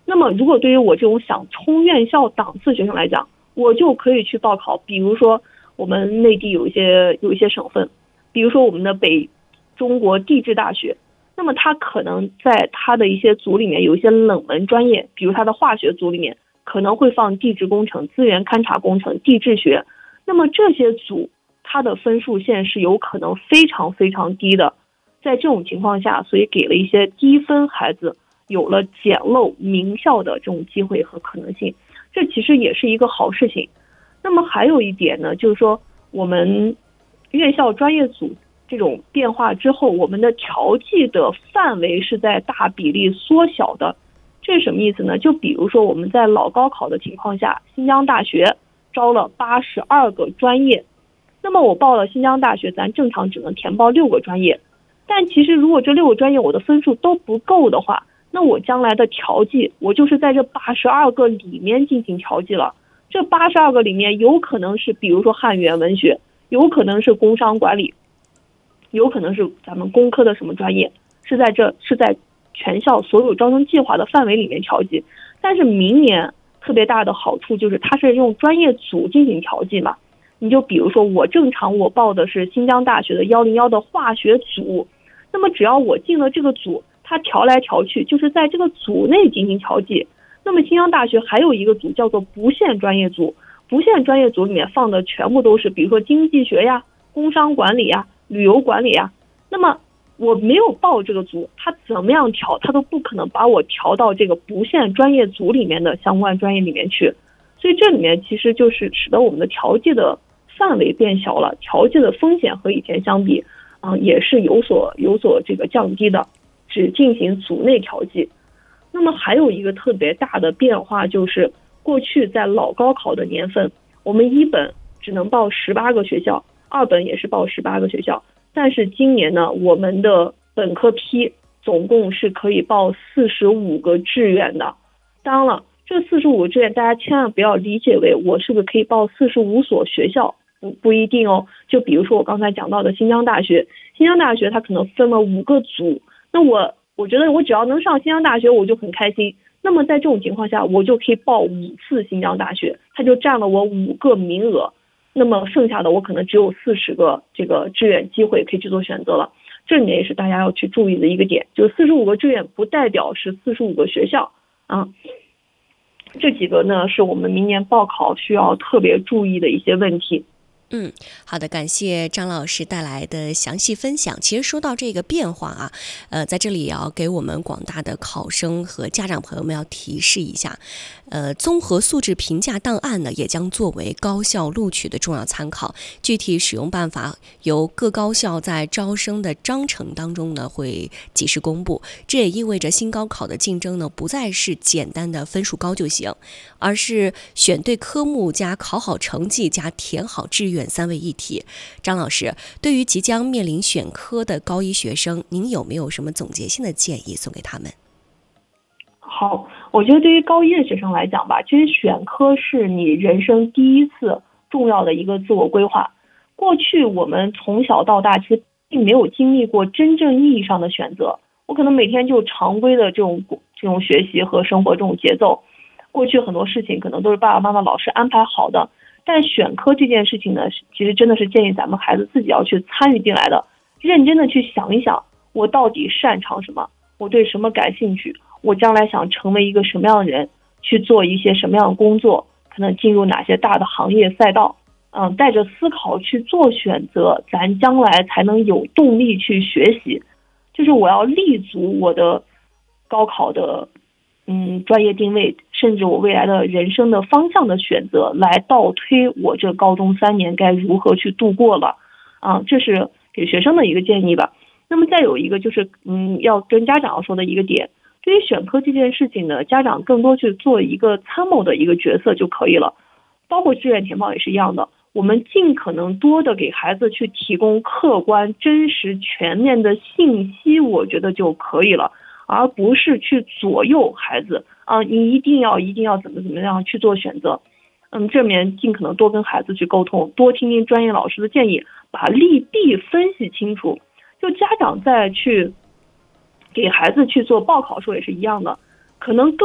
那么如果对于我这种想冲院校档次学生来讲，我就可以去报考，比如说我们内地有一些省份，比如说我们的北中国地质大学，那么它可能在它的一些组里面有一些冷门专业，比如它的化学组里面可能会放地质工程、资源勘察工程、地质学，那么这些组它的分数线是有可能非常非常低的。在这种情况下，所以给了一些低分孩子有了捡漏名校的这种机会和可能性，这其实也是一个好事情。那么还有一点呢，就是说我们院校专业组这种变化之后，我们的调剂的范围是在大比例缩小的。这是什么意思呢？就比如说我们在老高考的情况下，新疆大学招了82个专业，那么我报了新疆大学，咱正常只能填报6个专业，但其实如果这6个专业我的分数都不够的话，那我将来的调剂我就是在这82个里面进行调剂了。这82个里面有可能是比如说汉语言文学，有可能是工商管理，有可能是咱们工科的什么专业，是在全校所有招生计划的范围里面调剂。但是明年特别大的好处就是它是用专业组进行调剂嘛。你就比如说我正常我报的是新疆大学的101的化学组，那么只要我进了这个组，它调来调去就是在这个组内进行调剂。那么新疆大学还有一个组叫做不限专业组，不限专业组里面放的全部都是比如说经济学呀、工商管理呀、旅游管理呀。那么我没有报这个组，他怎么样调他都不可能把我调到这个不限专业组里面的相关专业里面去。所以这里面其实就是使得我们的调剂的范围变小了，调剂的风险和以前相比也是有所这个降低的，只进行组内调剂。那么还有一个特别大的变化，就是过去在老高考的年份，我们一本只能报18个学校，二本也是报18个学校，但是今年呢，我们的本科批总共是可以报45个志愿的。当然了，这45个志愿大家千万不要理解为我是不是可以报45所学校，不一定哦。就比如说我刚才讲到的新疆大学，新疆大学它可能分了5个组，那我觉得我只要能上新疆大学我就很开心，那么在这种情况下我就可以报5次新疆大学，它就占了我5个名额，那么剩下的我可能只有40个这个志愿机会可以去做选择了。这里面也是大家要去注意的一个点，就是45个志愿不代表是45个学校啊。这几个呢是我们明年报考需要特别注意的一些问题。 好的，感谢张老师带来的详细分享。其实说到这个变化啊，在这里也要给我们广大的考生和家长朋友们要提示一下，综合素质评价档案呢，也将作为高校录取的重要参考。具体使用办法由各高校在招生的章程当中呢会及时公布。这也意味着新高考的竞争呢不再是简单的分数高就行，而是选对科目加考好成绩加填好志愿3位一体。张老师，对于即将面临选科的高一学生，您有没有什么总结性的建议送给他们？ 好，我觉得对于高一的学生来讲吧，其实选科是你人生第一次重要的一个自我规划。过去我们从小到大其实并没有经历过真正意义上的选择，我可能每天就常规的这种学习和生活这种节奏，过去很多事情可能都是爸爸妈妈老师安排好的。但选科这件事情呢，其实真的是建议咱们孩子自己要去参与进来的，认真的去想一想，我到底擅长什么，我对什么感兴趣，我将来想成为一个什么样的人，去做一些什么样的工作，可能进入哪些大的行业赛道，带着思考去做选择，咱将来才能有动力去学习。就是我要立足我的高考的专业定位，甚至我未来的人生的方向的选择，来倒推我这高中3年该如何去度过了。这是给学生的一个建议吧。那么再有一个就是要跟家长要说的一个点，对于选科这件事情呢，家长更多去做一个参谋的一个角色就可以了。包括志愿填报也是一样的，我们尽可能多的给孩子去提供客观、真实、全面的信息，我觉得就可以了。而不是去左右孩子你一定要怎么样去做选择。这里面尽可能多跟孩子去沟通，多听听专业老师的建议，把利弊分析清楚。就家长在去给孩子去做报考时候也是一样的，可能更